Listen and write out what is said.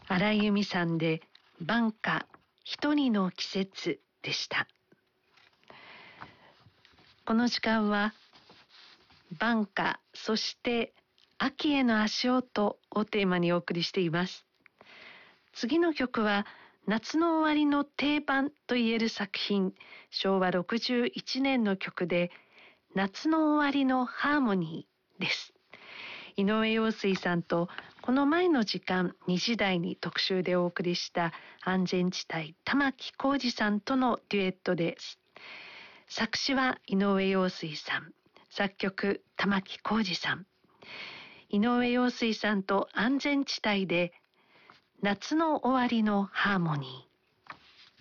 荒井由実さんで晩夏一人の季節でした。この時間は晩夏、そして秋への足音をテーマにお送りしています。次の曲は夏の終わりの定番といえる作品、昭和61年の曲で夏の終わりのハーモニーです。井上陽水さんとこの前の時間2時台に特集でお送りした安全地帯玉置浩二さんとのデュエットです。作詞は井上陽水さん、作曲玉置浩二さん。井上陽水さんと安全地帯で夏の終わりのハーモニー。